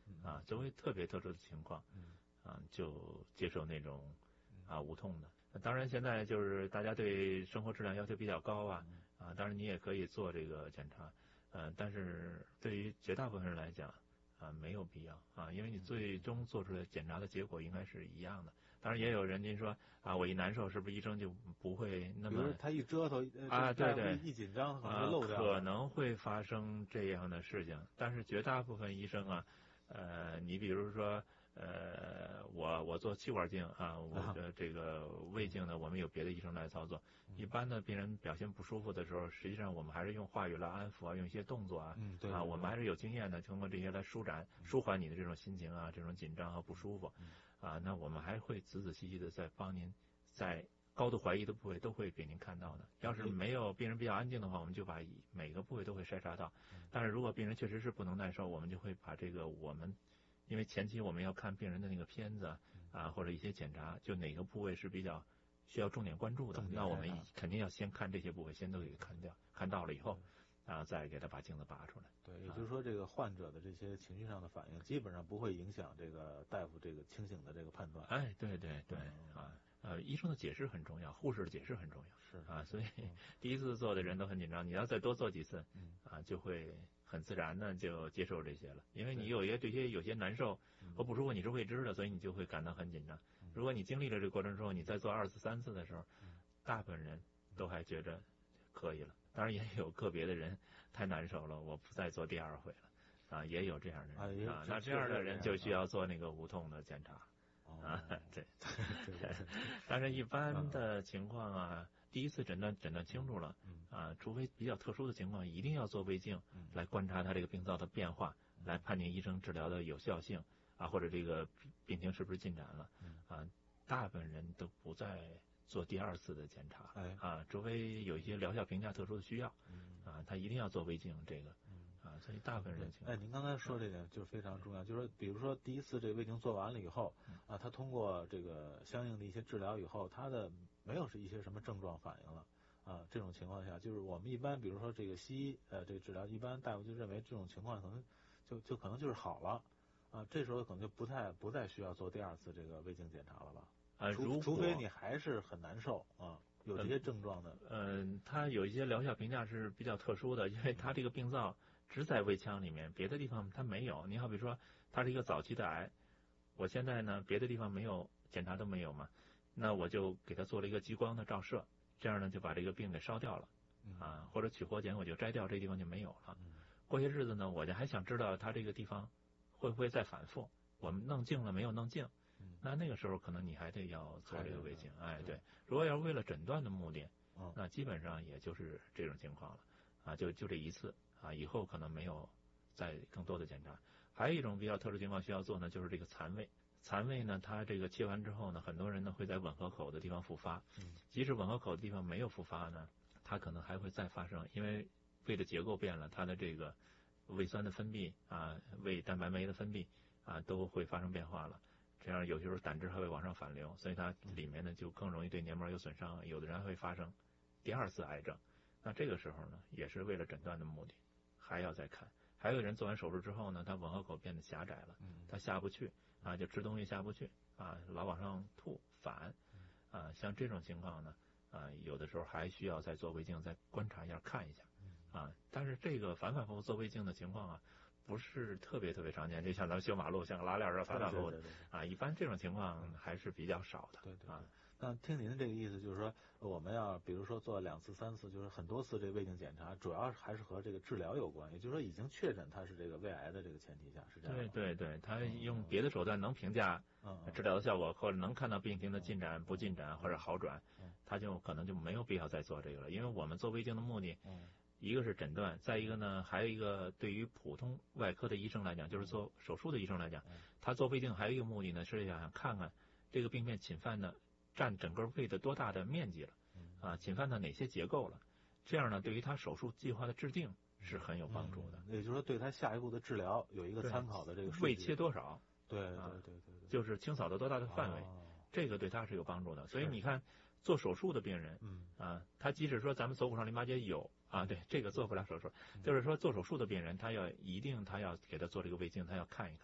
啊，作为特别特殊的情况，啊，就接受那种啊无痛的。当然，现在就是大家对生活质量要求比较高啊，啊，当然你也可以做这个检查，呃，但是对于绝大部分人来讲，啊，没有必要啊，因为你最终做出来检查的结果应该是一样的。当然也有人您说啊，我一难受，是不是医生就不会那么？ 比如他一折腾啊，对对， 一紧张可能会漏掉、 啊，可能会发生这样的事情。但是绝大部分医生啊，呃，你比如说，呃，我我做气管镜啊，我的这个胃镜呢，我们有别的医生来操作。一般的病人表现不舒服的时候，实际上我们还是用话语来安抚啊，用一些动作啊， 嗯，对啊，我们还是有经验的，通过这些来舒展、舒缓你的这种心情啊，这种紧张和不舒服。啊，那我们还会仔仔细细的在帮您，在高度怀疑的部位都会给您看到的。要是没有病人比较安静的话，我们就把每个部位都会筛查到。但是如果病人确实是不能耐受，我们就会把这个我们，因为前期我们要看病人的那个片子啊，或者一些检查，就哪个部位是比较需要重点关注的，那我们肯定要先看这些部位，先都给看掉，看到了以后，啊，再给他把镜子拔出来。 对，也就是说，这个患者的这些情绪上的反应，基本上不会影响这个大夫这个清醒的这个判断。 哎，对对对，啊，呃，医生的解释很重要，护士的解释很重要。 是啊，所以第一次做的人都很紧张，你要再多做几次，啊，就会很自然的就接受这些了。因为你有些这些有些难受和不舒服你是未知的，所以你就会感到很紧张。如果你经历了这个过程之后，你再做二次、三次的时候，大部分人都还觉着可以了。当然也有个别的人太难受了，我不再做第二回了，啊，也有这样的人啊，那这样的人就需要做那个无痛的检查，啊，对，但是一般的情况啊，第一次诊断诊断清楚了，啊，除非比较特殊的情况，一定要做胃镜来观察他这个病灶的变化，来判定医生治疗的有效性啊，或者这个病情是不是进展了，啊，大部分人都不再做第二次的检查， 哎啊，除非有一些疗效评价特殊的需要，啊，他一定要做胃镜这个，啊，所以大部分人情况。 哎，您刚才说这点就是非常重要，就是说，比如说第一次这个胃镜做完了以后，啊，他通过这个相应的一些治疗以后，他的没有是一些什么症状反应了，啊，这种情况下，就是我们一般比如说这个西医呃这个治疗，一般大夫就认为这种情况可能就就可能就是好了，啊，这时候可能就不太不再需要做第二次这个胃镜检查了吧？ 啊， 除除非你还是很难受啊，有这些症状的。 嗯，它有一些疗效评价是比较特殊的，因为它这个病灶只在胃腔里面，别的地方它没有。你好比说，它是一个早期的癌，我现在呢别的地方没有检查都没有嘛，那我就给它做了一个激光的照射，这样呢就把这个病给烧掉了，啊，或者取活检我就摘掉，这地方就没有了。过些日子呢，我就还想知道它这个地方会不会再反复，我们弄净了没有弄净。那那个时候可能你还得要做这个胃镜，哎，对，如果要是为了诊断的目的，那基本上也就是这种情况了，啊，就就这一次啊，以后可能没有再更多的检查。还有一种比较特殊情况需要做呢，就是这个残胃。残胃呢，它这个切完之后呢，很多人呢会在吻合口的地方复发，即使吻合口的地方没有复发呢，它可能还会再发生，因为胃的结构变了，它的这个胃酸的分泌啊，胃蛋白酶的分泌啊，都会发生变化了。这样有些时候胆汁还会往上反流，所以它里面呢就更容易对黏膜有损伤，有的人还会发生第二次癌症。那这个时候呢，也是为了诊断的目的，还要再看。还有人做完手术之后呢，他吻合口变得狭窄了，他下不去啊，就吃东西下不去啊，老往上吐反啊，像这种情况呢啊，有的时候还需要再做胃镜，再观察一下看一下啊。但是这个反反复复做胃镜的情况啊，不是特别特别常见，就像咱们修马路，像个拉链儿反反复复的啊，一般这种情况还是比较少的。 对对啊。 那听您的这个意思，就是说我们要比如说做两次、三次，就是很多次这个胃镜检查，主要还是和这个治疗有关，也就是说已经确诊它是这个胃癌的这个前提下，是这样吗？ 对对对，他用别的手段能评价治疗的效果，或者能看到病情的进展、不进展或者好转，他就可能就没有必要再做这个了，因为我们做胃镜的目的。一个是诊断，再一个呢，还有一个对于普通外科的医生来讲，就是做手术的医生来讲，他做胃镜还有一个目的呢，是想看看这个病变侵犯的占整个胃的多大的面积了，啊，侵犯到哪些结构了，这样呢，对于他手术计划的制定是很有帮助的。 也就是说，对他下一步的治疗有一个参考的这个数据。 胃切多少？ 对对对对对， 就是清扫到多大的范围，这个对他是有帮助的。所以你看，做手术的病人，啊，他即使说咱们锁骨上淋巴结有。啊，对，这个做不了手术，就是说做手术的病人，他要一定他要给他做这个胃镜，他要看一看，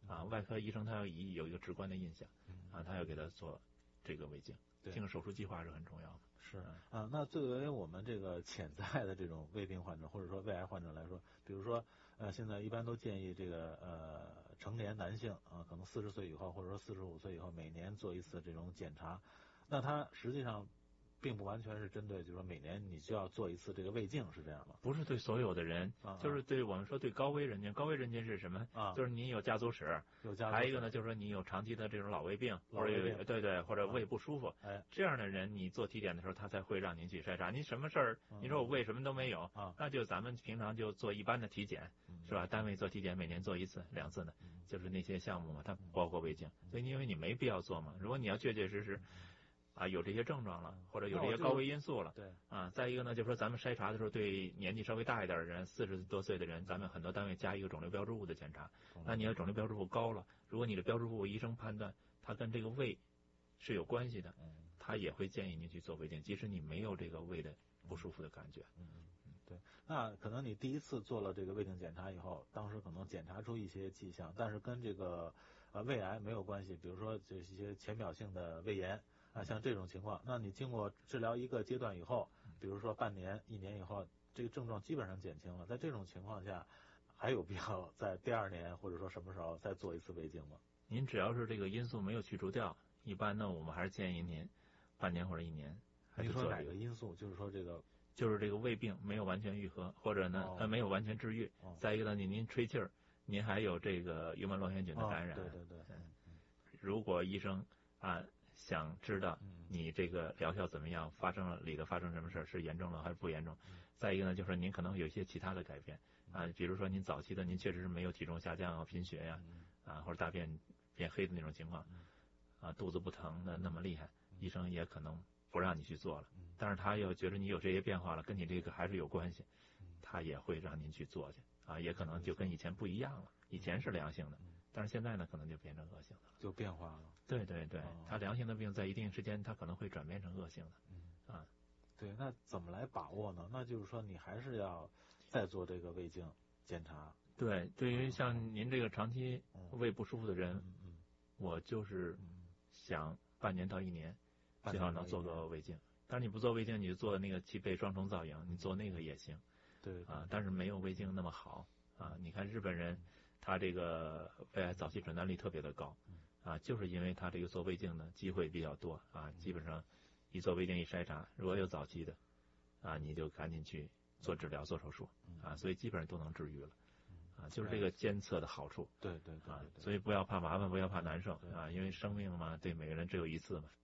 啊，外科医生他要以有一个直观的印象，啊，他要给他做这个胃镜，这个手术计划是很重要的。 是啊，那作为我们这个潜在的这种胃病患者或者说胃癌患者来说，比如说呃，现在一般都建议这个呃成年男性啊，可能四十岁以后或者说四十五岁以后每年做一次这种检查，那它实际上并不完全是针对，就是说每年你就要做一次这个胃镜，是这样吗？ 不是对所有的人， 啊、 就是对我们说对高危人群。高危人群是什么？ 啊， 就是你有家族史， 有家族史， 还有一个呢，就是说你有长期的这种老胃病， 老胃病， 对对，或者胃不舒服， 哎， 这样的人你做体检的时候，他才会让您去筛查。您什么事儿？你说我胃什么都没有， 啊， 那就咱们平常就做一般的体检，是吧？单位做体检每年做一次、两次呢，就是那些项目嘛，它包括胃镜。所以因为你没必要做嘛，如果你要确确实实。啊，有这些症状了，或者有这些高危因素了， 对啊，再一个呢，就是说咱们筛查的时候，对年纪稍微大一点的人，四十多岁的人，咱们很多单位加一个肿瘤标志物的检查。那你要肿瘤标志物高了，如果你的标志物医生判断它跟这个胃是有关系的，他也会建议你去做胃镜，即使你没有这个胃的不舒服的感觉。 嗯嗯，对。那可能你第一次做了这个胃镜检查以后，当时可能检查出一些迹象，但是跟这个呃胃癌没有关系，比如说这一些浅表性的胃炎。啊，像这种情况，那你经过治疗一个阶段以后，比如说半年、一年以后，这个症状基本上减轻了。在这种情况下，还有必要在第二年或者说什么时候再做一次胃镜吗？ 您只要是这个因素没有去除掉，一般呢，我们还是建议您半年或者一年还是做。 您说哪个因素？就是说这个， 就是这个胃病没有完全愈合，或者呢、 哦、 呃没有完全治愈。 哦、 再一个呢，您您吹气儿，您还有这个幽门螺旋菌的感染。 哦、对对对。 嗯嗯、如果医生啊。想知道你这个疗效怎么样，发生了里头发生什么事儿，是严重了还是不严重？再一个呢，就是您可能有一些其他的改变啊，比如说您早期的您确实是没有体重下降啊、贫血呀啊，或者大便变黑的那种情况啊，肚子不疼的那么厉害，医生也可能不让你去做了。但是他要觉得你有这些变化了，跟你这个还是有关系，他也会让您去做去啊，也可能就跟以前不一样了，以前是良性的。但是现在呢，可能就变成恶性的了， 就变化了。 对对对， 哦、 它良性的病在一定时间，它可能会转变成恶性的。 嗯啊， 对，那怎么来把握呢？那就是说，你还是要再做这个胃镜检查。 对，对于像您这个长期胃不舒服的人， 嗯嗯， 我就是想半年到一年，最好能做个胃镜。但是你不做胃镜，你就做那个脐背双重造影，你做那个也行。 对啊，但是没有胃镜那么好啊。你看日本人。他这个胃癌早期诊断率特别的高，啊，就是因为他这个做胃镜的机会比较多啊，基本上一做胃镜一筛查，如果有早期的，啊，你就赶紧去做治疗做手术啊，所以基本上都能治愈了，啊，就是这个监测的好处。 对对对， 啊，所以不要怕麻烦，不要怕难受啊，因为生命嘛，对每个人只有一次嘛。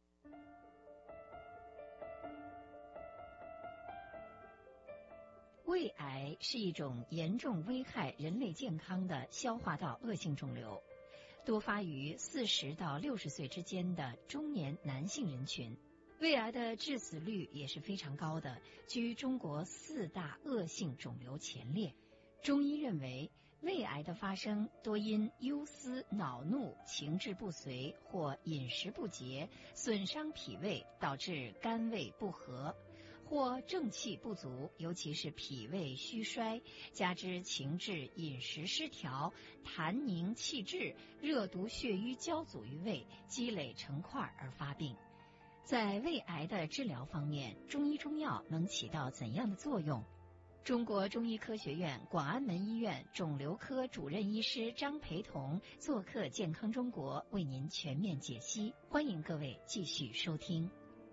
胃癌是一种严重危害人类健康的消化道恶性肿瘤，多发于四十到六十岁之间的中年男性人群。胃癌的致死率也是非常高的，居中国四大恶性肿瘤前列。中医认为，胃癌的发生多因忧思、恼怒、情志不遂或饮食不节，损伤脾胃，导致肝胃不和。或正气不足，尤其是脾胃虚衰，加之情志饮食失调，痰凝气滞，热毒血瘀交阻于胃，积累成块而发病。在胃癌的治疗方面，中医中药能起到怎样的作用？中国中医科学院广安门医院肿瘤科主任医师张培彤做客健康中国，为您全面解析。欢迎各位继续收听。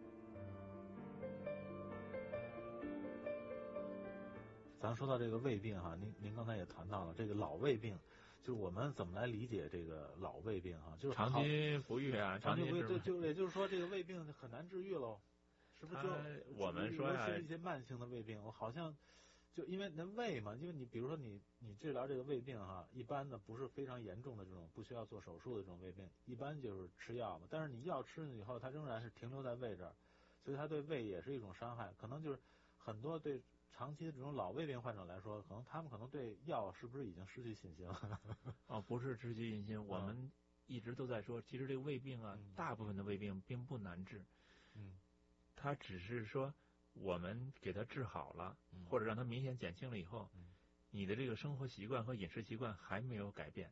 咱说到这个胃病哈，您您刚才也谈到了这个老胃病，就是我们怎么来理解这个老胃病哈？就是长期不愈啊， 长期不愈， 对， 就也就是说这个胃病很难治愈喽，是不是就？ 我们说呀， 是一些慢性的胃病，我好像就因为那胃嘛，因为你比如说你你治疗这个胃病哈，一般的不是非常严重的这种不需要做手术的这种胃病，一般就是吃药嘛。但是你药吃了以后，它仍然是停留在胃这儿，所以它对胃也是一种伤害。可能就是很多对长期的这种老胃病患者来说，可能他们可能对药是不是已经失去信心了？ 哦，不是失去信心，我们一直都在说，其实这个胃病啊， 嗯、 大部分的胃病并不难治， 嗯， 它只是说我们给它治好了， 嗯、 或者让它明显减轻了以后， 嗯、 你的这个生活习惯和饮食习惯还没有改变，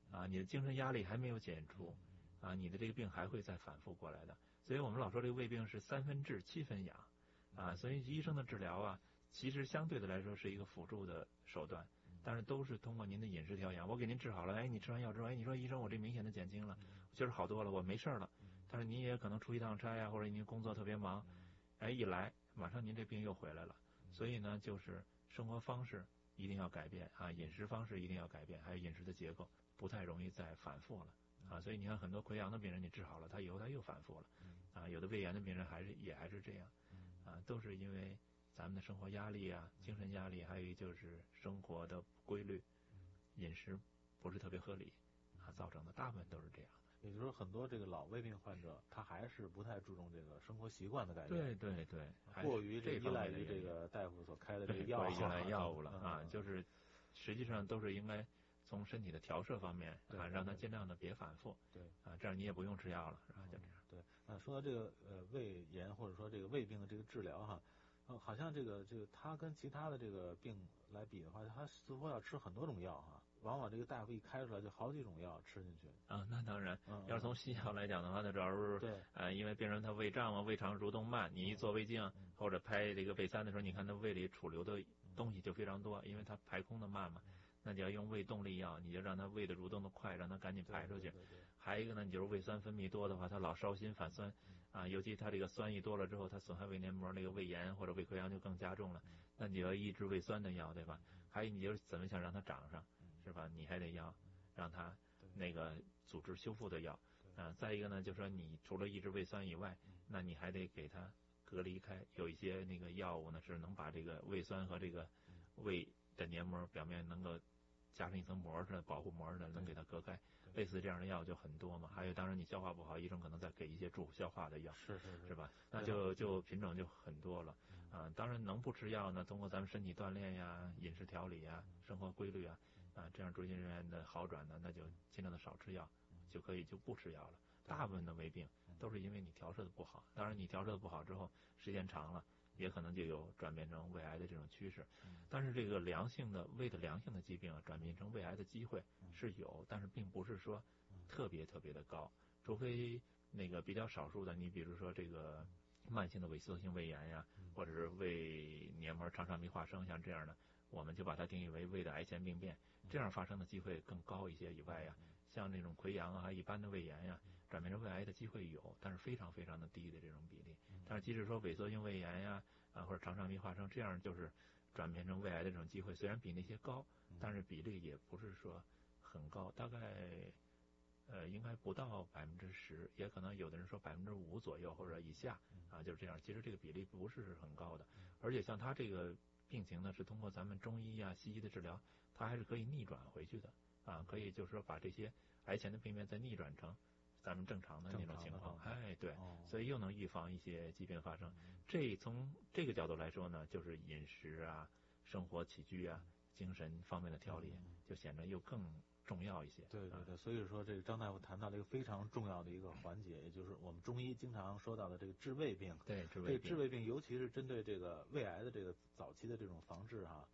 啊，你的精神压力还没有解除，啊，你的这个病还会再反复过来的。所以我们老说这个胃病是三分治七分养，啊，所以医生的治疗啊，其实相对的来说是一个辅助的手段，但是都是通过您的饮食调养。我给您治好了，哎，你吃完药之后，哎，你说医生我这明显的减轻了，今儿好多了，我没事了。但是您也可能出一趟差呀，或者您工作特别忙，哎，一来马上您这病又回来了。所以呢，就是生活方式一定要改变啊，饮食方式一定要改变，还有饮食的结构，不太容易再反复了啊。所以你看很多溃疡的病人你治好了，他以后他又反复了啊。有的胃炎的病人还是也还是这样啊，都是因为咱们的生活压力啊、精神压力，还有一就是生活的不规律，饮食不是特别合理啊，造成的，大部分都是这样。 也就是说，很多这个老胃病患者，他还是不太注重这个生活习惯的改变。 对对对， 过于这依赖于这个大夫所开的这个药过于依赖药物了嗯、 啊，就是实际上都是应该从身体的调摄方面啊，让他尽量的别反复。 对啊，这样你也不用吃药了，是吧？就这样。 对，那说到这个呃胃炎或者说这个胃病的这个治疗哈，呃，好像这个这个它跟其他的这个病来比的话，它似乎要吃很多种药哈。往往这个大夫一开出来就好几种药吃进去啊，那当然， 嗯、 要是从西药来讲的话，那主要是对， 呃，因为病人他胃胀嘛，胃肠蠕动慢，你一做胃镜、嗯、或者拍这个胃三的时候，你看他胃里储留的东西就非常多，因为他排空的慢嘛，那你要用胃动力药，你就让他胃的蠕动的快，让他赶紧排出去。 对对对对， 还有一个呢，你就是胃酸分泌多的话，他老烧心反酸啊，尤其他这个酸一多了之后，他损害胃黏膜，那个胃炎或者胃溃疡就更加重了。那你要抑制胃酸的药，对吧？还有你就是怎么想让它长上，是吧？你还得要让它那个组织修复的药啊。再一个呢，就说你除了抑制胃酸以外，那你还得给它隔离开，有一些那个药物呢是能把这个胃酸和这个胃的黏膜表面能够加上一层膜似的保护膜似的，能给它隔开。类似这样的药就很多嘛。还有当然你消化不好，医生可能再给一些助消化的药， 是是是， 是吧？那就就品种就很多了啊。当然能不吃药呢，通过咱们身体锻炼呀、饮食调理呀、生活规律啊啊，这样逐渐逐渐的好转呢，那就尽量的少吃药，就可以就不吃药了。大部分的胃病都是因为你调摄的不好，当然你调摄的不好之后，时间长了，也可能就有转变成胃癌的这种趋势。但是这个良性的胃的良性的疾病啊，转变成胃癌的机会是有，但是并不是说特别特别的高，除非那个比较少数的，你比如说这个慢性的萎缩性胃炎呀，或者是胃黏膜肠上皮化生，像这样的，我们就把它定义为胃的癌前病变，这样发生的机会更高一些以外呀，像那种溃疡啊、一般的胃炎呀，转变成胃癌的机会有，但是非常非常的低的这种比例。但是即使说萎缩性胃炎呀啊或者肠上皮化生，这样就是转变成胃癌的这种机会虽然比那些高，但是比例也不是说很高，大概呃应该不到百分之十，也可能有的人说百分之五左右或者以下啊，就是这样。其实这个比例不是很高的，而且像他这个病情呢，是通过咱们中医啊、西医的治疗，它还是可以逆转回去的啊，可以就是说把这些癌前的病变再逆转成咱们正常的那种情况，哎，对，所以又能预防一些疾病发生。这从这个角度来说呢，就是饮食啊、生活起居啊、精神方面的调理，就显得又更重要一些。 对对对，所以说这个张大夫谈到了一个非常重要的一个环节，也就是我们中医经常说到的这个治胃病。 对，治胃病。 这治胃病，尤其是针对这个胃癌的这个早期的这种防治哈、啊，